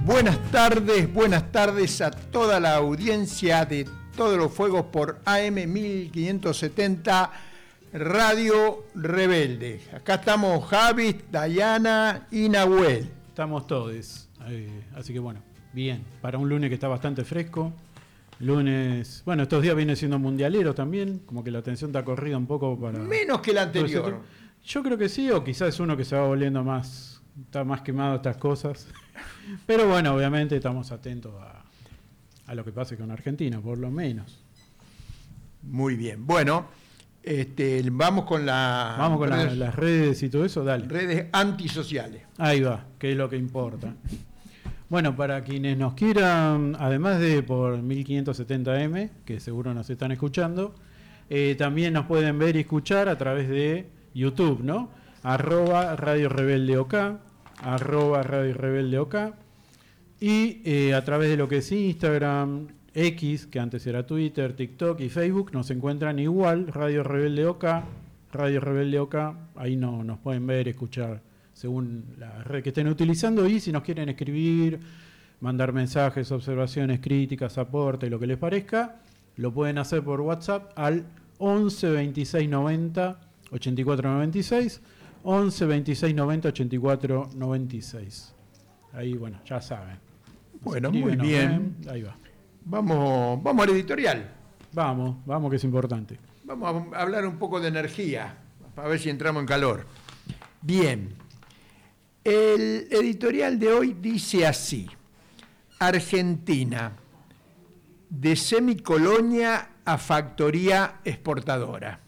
Buenas tardes a toda la audiencia de Todos los Fuegos por AM 1570 Radio Rebelde. Acá estamos Javi, Dayana y Nahuel. Estamos todos, así que bueno, bien, para un lunes que está bastante fresco. Lunes, bueno, estos días viene siendo mundialero también, como que la atención está corrida un poco para... Menos que el anterior. Yo creo que sí, o quizás es uno que se va volviendo más, está más quemado estas cosas. Pero bueno, obviamente estamos atentos a lo que pase con Argentina, por lo menos. Muy bien, bueno, vamos con las redes y todo eso, dale. Redes antisociales. Ahí va, que es lo que importa. Bueno, para quienes nos quieran, además de por 1570M, que seguro nos están escuchando, también nos pueden ver y escuchar a través de YouTube, ¿no? @Radio Rebelde OK, @Radio Rebelde OK, y a través de lo que es Instagram, X, que antes era Twitter, TikTok y Facebook, nos encuentran igual, Radio Rebelde OK, Radio Rebelde OK, ahí nos pueden ver, escuchar según la red que estén utilizando, y si nos quieren escribir, mandar mensajes, observaciones, críticas, aportes, lo que les parezca, lo pueden hacer por WhatsApp al 11 26 90 84 96, 11 26 90 84 96. Ahí, bueno, ya saben. Bueno, muy bien. Ahí va. Vamos al editorial. Vamos que es importante. Vamos a hablar un poco de energía, para ver si entramos en calor. Bien. El editorial de hoy dice así: Argentina, de semicolonia a factoría exportadora.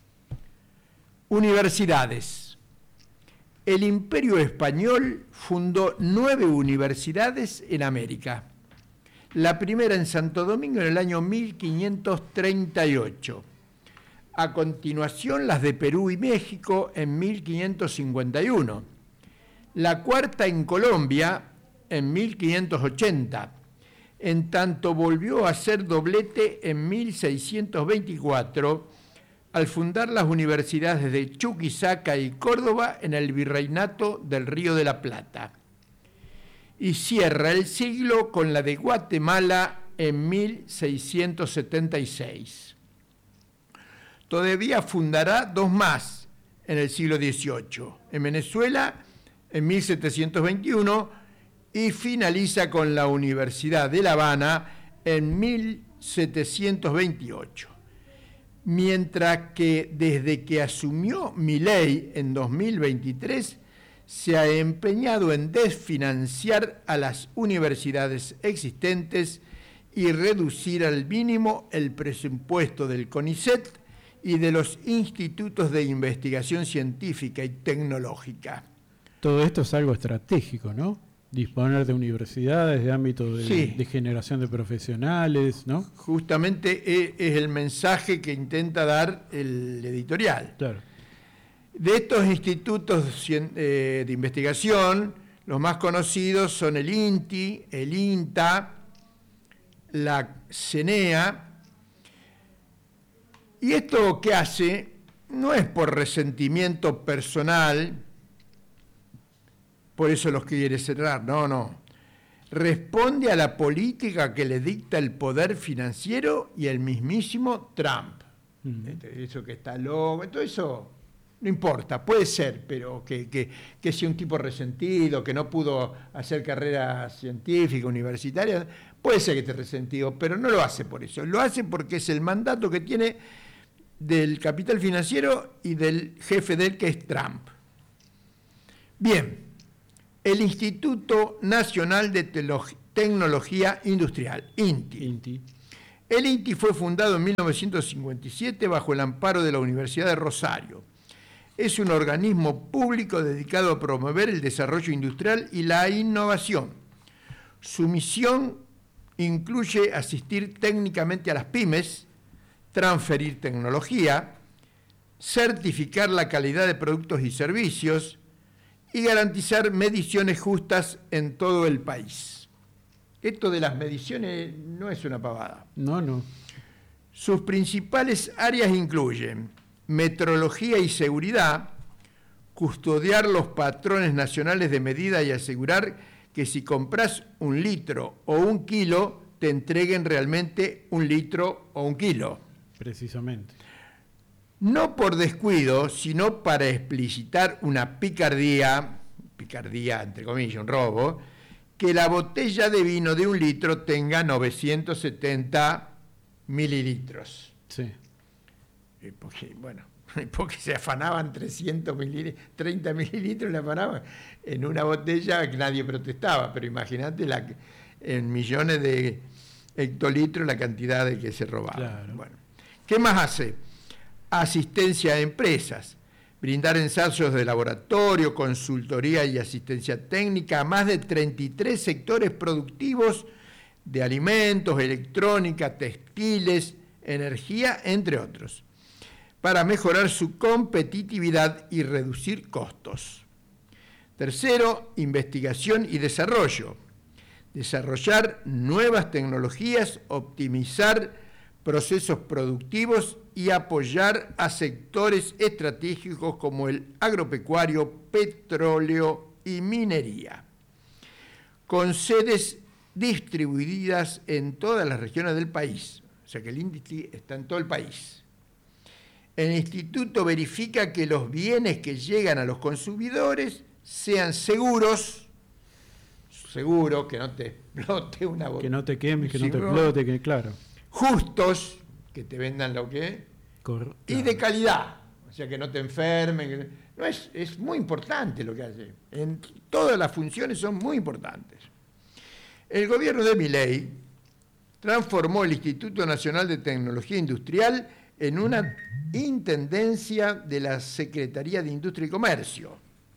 Universidades. El Imperio Español fundó 9 universidades en América. La primera en Santo Domingo en el año 1538. A continuación las de Perú y México en 1551. La cuarta en Colombia en 1580. En tanto volvió a hacer doblete en 1624 al fundar las universidades de Chuquisaca y Córdoba en el Virreinato del Río de la Plata. Y cierra el siglo con la de Guatemala en 1676. Todavía fundará 2 más en el siglo XVIII, en Venezuela en 1721, y finaliza con la Universidad de La Habana en 1728. Mientras que desde que asumió Milei en 2023, se ha empeñado en desfinanciar a las universidades existentes y reducir al mínimo el presupuesto del CONICET y de los institutos de investigación científica y tecnológica. Todo esto es algo estratégico, ¿no? Disponer de universidades, de ámbito de generación de profesionales, ¿no? Justamente es el mensaje que intenta dar el editorial. Claro. De estos institutos de investigación, los más conocidos son el INTI, el INTA, la CENEA. Y esto que hace no es por resentimiento personal, por eso los quiere cerrar, no. Responde a la política que le dicta el poder financiero y el mismísimo Trump. Eso que está loco, todo eso no importa, puede ser, pero que sea un tipo resentido, que no pudo hacer carrera científica, universitaria, puede ser que esté resentido, pero no lo hace por eso, lo hace porque es el mandato que tiene del capital financiero y del jefe de él, que es Trump. Bien. El Instituto Nacional de Tecnología Industrial, INTI. El INTI fue fundado en 1957 bajo el amparo de la Universidad de Rosario. Es un organismo público dedicado a promover el desarrollo industrial y la innovación. Su misión incluye asistir técnicamente a las pymes, transferir tecnología, certificar la calidad de productos y servicios, y garantizar mediciones justas en todo el país. Esto de las mediciones no es una pavada. No. Sus principales áreas incluyen metrología y seguridad, custodiar los patrones nacionales de medida y asegurar que si compras 1 litro o 1 kilo, te entreguen realmente 1 litro o 1 kilo. Precisamente. No por descuido, sino para explicitar una picardía entre comillas, un robo, que la botella de vino de 1 litro tenga 970 mililitros. Sí. Porque se afanaban 30 mililitros, le afanaban en una botella que nadie protestaba, pero imagínate en millones de hectolitros la cantidad de que se robaban. Claro. Bueno, ¿qué más hace? Asistencia a empresas, brindar ensayos de laboratorio, consultoría y asistencia técnica a más de 33 sectores productivos de alimentos, electrónica, textiles, energía, entre otros, para mejorar su competitividad y reducir costos. Tercero, investigación y desarrollo. Desarrollar nuevas tecnologías, optimizar procesos productivos y apoyar a sectores estratégicos como el agropecuario, petróleo y minería, con sedes distribuidas en todas las regiones del país. O sea que el INDITI está en todo el país. El instituto verifica que los bienes que llegan a los consumidores sean seguros, que no te explote una botella. Que no te quemes, que no te explote, que claro. Justos, que te vendan lo que... Y de calidad, o sea, que no te enfermen. No, es muy importante lo que hace. En todas las funciones son muy importantes. El gobierno de Milei transformó el Instituto Nacional de Tecnología Industrial en una intendencia de la Secretaría de Industria y Comercio,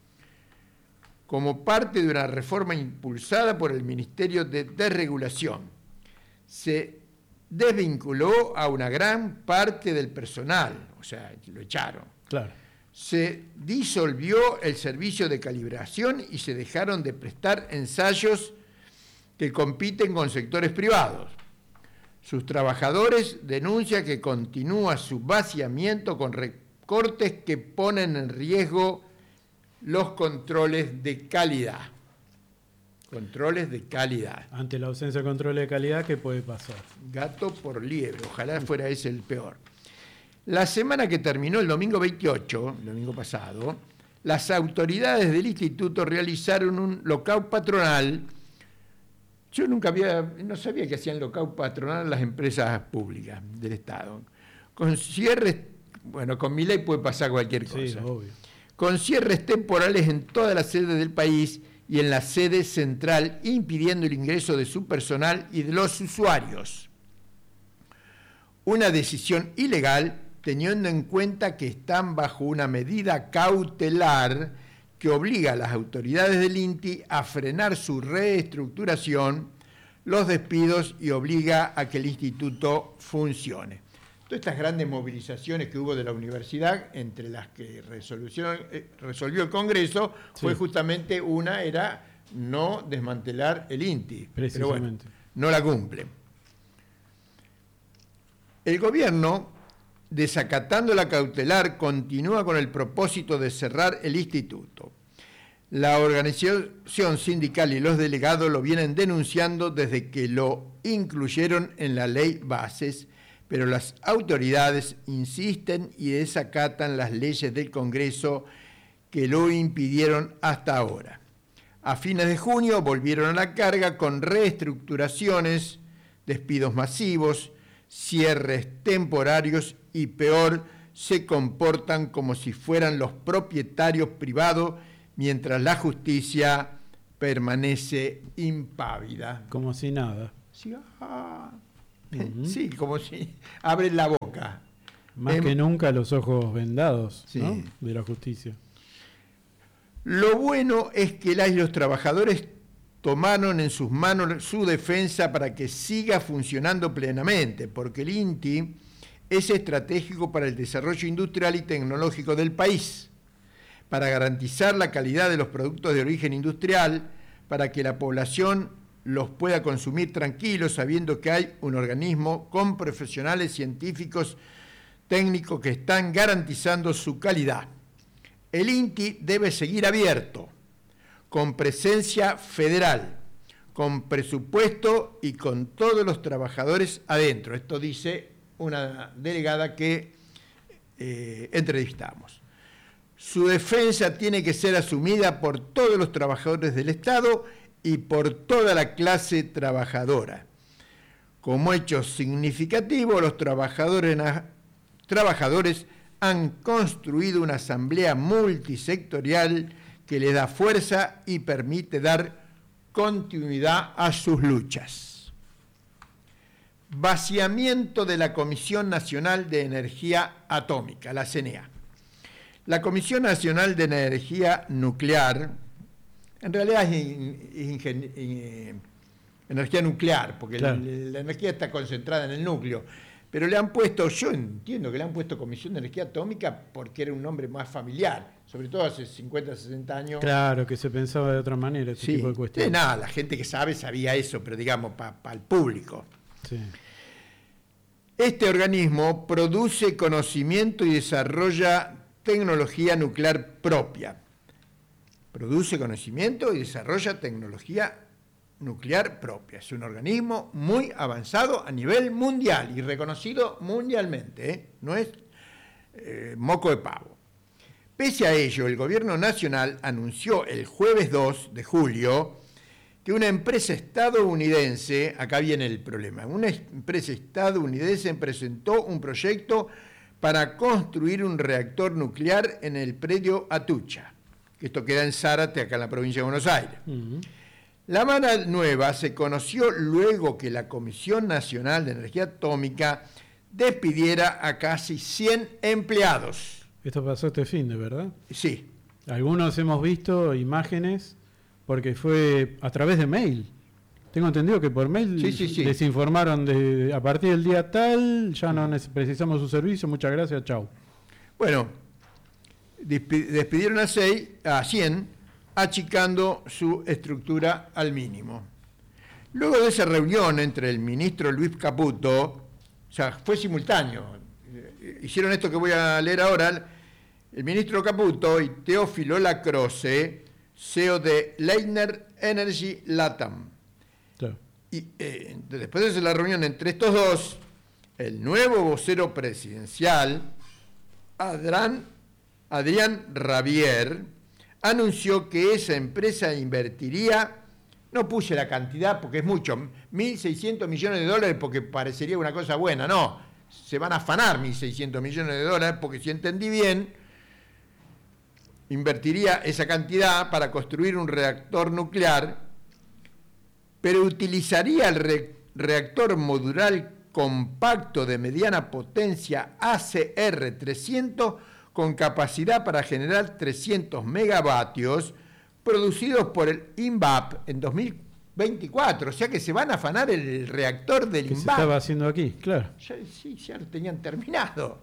como parte de una reforma impulsada por el Ministerio de Desregulación. Se desvinculó a una gran parte del personal, o sea, lo echaron. Claro. Se disolvió el servicio de calibración y se dejaron de prestar ensayos que compiten con sectores privados. Sus trabajadores denuncian que continúa su vaciamiento con recortes que ponen en riesgo los controles de calidad. Controles de calidad. Ante la ausencia de control de calidad, ¿qué puede pasar? Gato por liebre, ojalá fuera ese el peor. La semana que terminó el domingo 28, el domingo pasado, las autoridades del instituto realizaron un lockout patronal. Yo no sabía que hacían lockout patronal las empresas públicas del Estado. Con cierres, con Milei puede pasar cualquier cosa. Sí, obvio. Con cierres temporales en todas las sedes del país y en la sede central, impidiendo el ingreso de su personal y de los usuarios. Una decisión ilegal, teniendo en cuenta que están bajo una medida cautelar que obliga a las autoridades del INTI a frenar su reestructuración, los despidos y obliga a que el instituto funcione. Todas estas grandes movilizaciones que hubo de la universidad, entre las que resolvió el Congreso, fue justamente era no desmantelar el INTI. Pero bueno, no la cumple. El gobierno, desacatando la cautelar, continúa con el propósito de cerrar el instituto. La organización sindical y los delegados lo vienen denunciando desde que lo incluyeron en la ley Bases, pero las autoridades insisten y desacatan las leyes del Congreso que lo impidieron hasta ahora. A fines de junio volvieron a la carga con reestructuraciones, despidos masivos, cierres temporarios y peor, se comportan como si fueran los propietarios privados mientras la justicia permanece impávida. Como si nada. Sí, sí, como si abren la boca. Más que nunca los ojos vendados, sí, ¿no?, de la justicia. Lo bueno es que los trabajadores tomaron en sus manos su defensa para que siga funcionando plenamente, porque el INTI es estratégico para el desarrollo industrial y tecnológico del país, para garantizar la calidad de los productos de origen industrial, para que la población los pueda consumir tranquilos, sabiendo que hay un organismo con profesionales científicos, técnicos que están garantizando su calidad. El INTI debe seguir abierto, con presencia federal, con presupuesto y con todos los trabajadores adentro. Esto dice una delegada que entrevistamos. Su defensa tiene que ser asumida por todos los trabajadores del Estado y por toda la clase trabajadora. Como hecho significativo, los trabajadores han construido una asamblea multisectorial que les da fuerza y permite dar continuidad a sus luchas. Vaciamiento de la Comisión Nacional de Energía Atómica, la CNEA. La Comisión Nacional de Energía Nuclear, en realidad es energía nuclear, porque claro, la energía está concentrada en el núcleo, pero le han puesto, yo entiendo que le han puesto Comisión de Energía Atómica porque era un nombre más familiar, sobre todo hace 50, 60 años. Claro, que se pensaba de otra manera, ese tipo de cuestiones. Nada, la gente que sabe sabía eso, pero digamos, para el público. Sí. Este organismo produce conocimiento y desarrolla tecnología nuclear propia. Produce conocimiento y desarrolla tecnología nuclear propia. Es un organismo muy avanzado a nivel mundial y reconocido mundialmente, ¿eh? No es moco de pavo. Pese a ello, el gobierno nacional anunció el jueves 2 de julio que una empresa estadounidense, acá viene el problema, una empresa estadounidense presentó un proyecto para construir un reactor nuclear en el predio Atucha, que esto queda en Zárate, acá en la provincia de Buenos Aires. Uh-huh. La mala nueva se conoció luego que la Comisión Nacional de Energía Atómica despidiera a casi 100 empleados. Esto pasó este fin de, ¿verdad? Sí. Algunos hemos visto imágenes porque fue a través de mail. Tengo entendido que por mail les informaron a partir del día tal, ya no precisamos su servicio, muchas gracias, chau. Bueno, despidieron a 100, achicando su estructura al mínimo. Luego de esa reunión entre el ministro Luis Caputo, o sea, fue simultáneo, hicieron esto que voy a leer ahora, el ministro Caputo y Teófilo Lacroce, CEO de Leitner Energy Latam. Claro. Y después de la reunión entre estos dos, el nuevo vocero presidencial, Adrián Rabier, anunció que esa empresa invertiría, no puse la cantidad porque es mucho, 1.600 millones de dólares porque parecería una cosa buena, no, se van a afanar 1.600 millones de dólares porque si entendí bien, invertiría esa cantidad para construir un reactor nuclear, pero utilizaría el reactor modular compacto de mediana potencia ACR300 con capacidad para generar 300 megavatios producidos por el INVAP en 2024. O sea que se van a afanar el reactor del INVAP. Se estaba haciendo aquí, claro. Ya lo tenían terminado.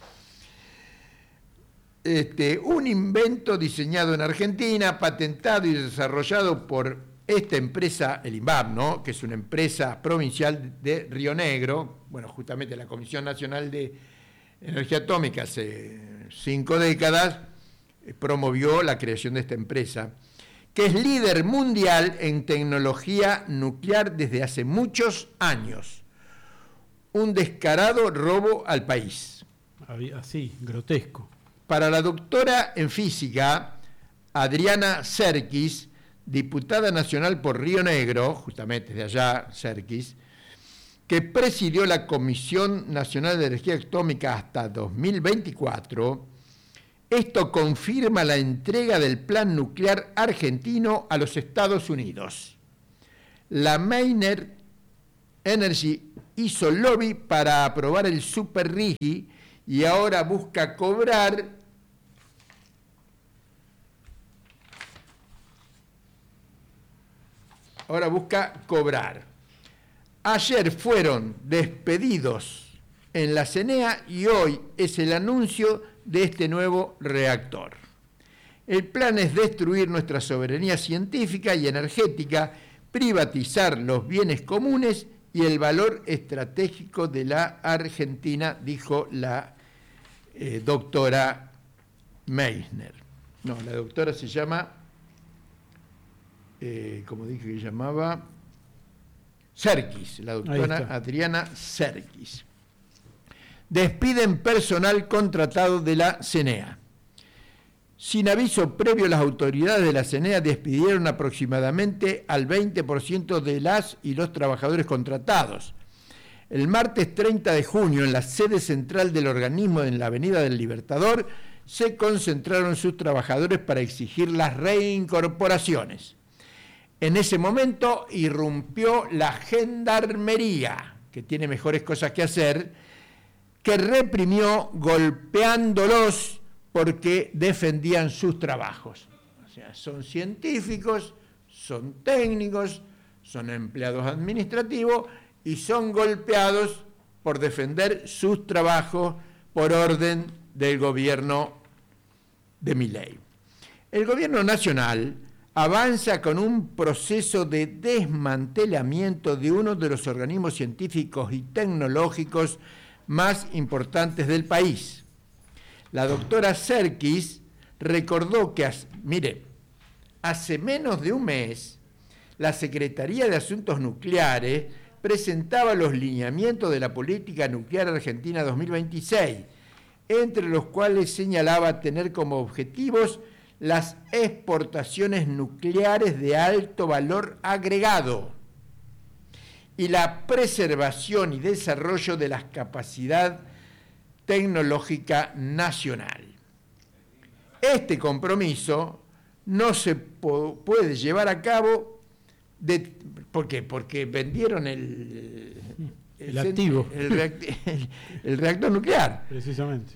Un invento diseñado en Argentina, patentado y desarrollado por esta empresa, el INVAP, ¿no? Que es una empresa provincial de Río Negro, bueno, justamente la Comisión Nacional de Energía Atómica hace 5 décadas promovió la creación de esta empresa, que es líder mundial en tecnología nuclear desde hace muchos años. Un descarado robo al país. Así, grotesco. Para la doctora en física, Adriana Serkis, diputada nacional por Río Negro, justamente de allá, Serkis, que presidió la Comisión Nacional de Energía Atómica hasta 2024, esto confirma la entrega del plan nuclear argentino a los Estados Unidos. La Meitner Energy hizo lobby para aprobar el Super RIGI y ahora busca cobrar Ayer fueron despedidos en la CNEA y hoy es el anuncio de este nuevo reactor. El plan es destruir nuestra soberanía científica y energética, privatizar los bienes comunes y el valor estratégico de la Argentina, dijo la doctora Meitner. No, la doctora se llama como dije que llamaba, Serkis, la doctora Adriana Serkis. Despiden personal contratado de la CNEA. Sin aviso previo, las autoridades de la CNEA despidieron aproximadamente al 20% de las y los trabajadores contratados. El martes 30 de junio, en la sede central del organismo en la Avenida del Libertador, se concentraron sus trabajadores para exigir las reincorporaciones. En ese momento irrumpió la gendarmería, que tiene mejores cosas que hacer, que reprimió golpeándolos porque defendían sus trabajos. O sea, son científicos, son técnicos, son empleados administrativos y son golpeados por defender sus trabajos por orden del gobierno de Milei. El gobierno nacional avanza con un proceso de desmantelamiento de uno de los organismos científicos y tecnológicos más importantes del país. La doctora Serkis recordó que, hace menos de un mes, la Secretaría de Asuntos Nucleares presentaba los lineamientos de la política nuclear argentina 2026, entre los cuales señalaba tener como objetivos las exportaciones nucleares de alto valor agregado y la preservación y desarrollo de la capacidad tecnológica nacional. Este compromiso no se puede llevar a cabo ¿por qué? Porque vendieron el activo, el reactor nuclear. Precisamente.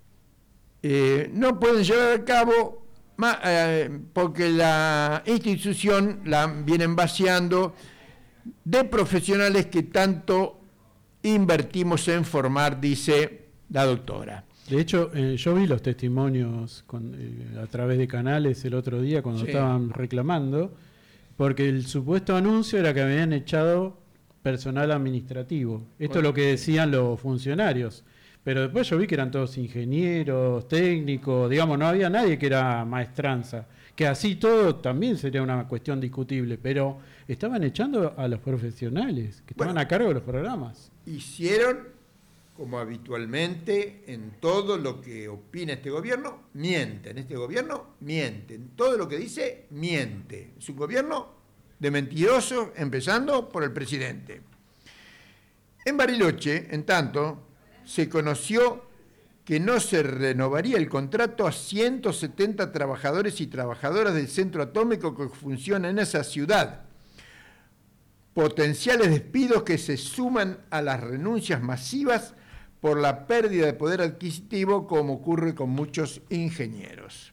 No pueden llevar a cabo porque la institución la vienen vaciando de profesionales que tanto invertimos en formar, dice la doctora. De hecho, yo vi los testimonios a través de canales el otro día cuando estaban reclamando, porque el supuesto anuncio era que habían echado personal administrativo. Esto es lo que decían los funcionarios. Pero después yo vi que eran todos ingenieros, técnicos, digamos, no había nadie que era maestranza. Que así todo también sería una cuestión discutible, pero estaban echando a los profesionales que estaban a cargo de los programas. Hicieron, como habitualmente, en todo lo que opina este gobierno, mienten. Este gobierno miente. En todo lo que dice, miente. Es un gobierno de mentirosos, empezando por el presidente. En Bariloche, en tanto, se conoció que no se renovaría el contrato a 170 trabajadores y trabajadoras del centro atómico que funciona en esa ciudad. Potenciales despidos que se suman a las renuncias masivas por la pérdida de poder adquisitivo, como ocurre con muchos ingenieros.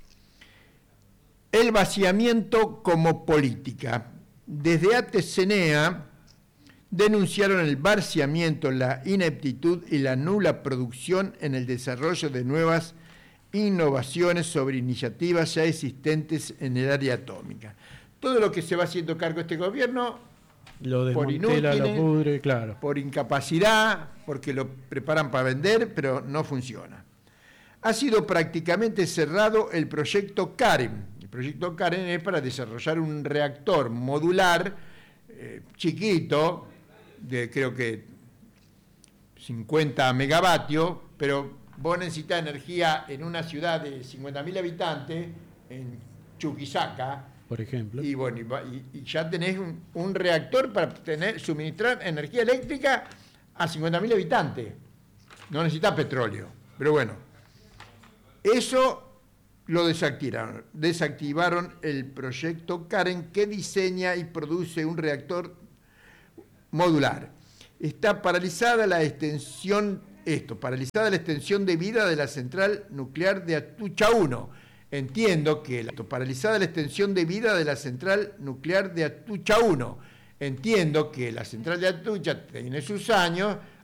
El vaciamiento como política. Desde ATCNEA denunciaron el vaciamiento, la ineptitud y la nula producción en el desarrollo de nuevas innovaciones sobre iniciativas ya existentes en el área atómica. Todo lo que se va haciendo cargo este gobierno, lo desmantela, lo pudre, claro. Por incapacidad, porque lo preparan para vender, pero no funciona. Ha sido prácticamente cerrado el proyecto Karen. El proyecto Karen es para desarrollar un reactor modular chiquito, de creo que 50 megavatios, pero vos necesitas energía en una ciudad de 50.000 habitantes, en Chuquisaca, por ejemplo. Y bueno, y ya tenés un reactor para suministrar energía eléctrica a 50.000 habitantes. No necesitas petróleo. Pero bueno, eso lo desactivaron. Desactivaron el proyecto Karen, que diseña y produce un reactor modular. Está paralizada la extensión de vida de la central nuclear de Atucha 1. Entiendo que paralizada la extensión de vida de la central nuclear de Atucha 1. Entiendo que la central de Atucha tiene sus años,